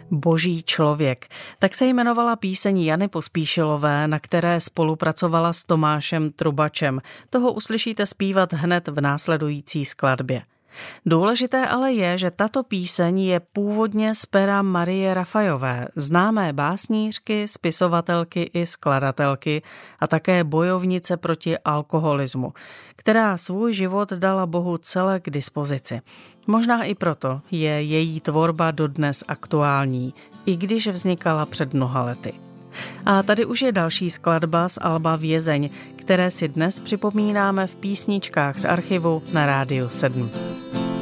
Boží člověk. Tak se jmenovala píseň Jany Pospíšilové, na které spolupracovala s Tomášem Trubačem. Toho uslyšíte zpívat hned v následující skladbě. Důležité ale je, že tato píseň je původně z pera Marie Rafajové, známé básnířky, spisovatelky i skladatelky a také bojovnice proti alkoholismu, která svůj život dala Bohu celé k dispozici. Možná i proto je její tvorba dodnes aktuální, i když vznikala před mnoha lety. A tady už je další skladba z alba Vězeň, které si dnes připomínáme v písničkách z archivu na Rádiu 7.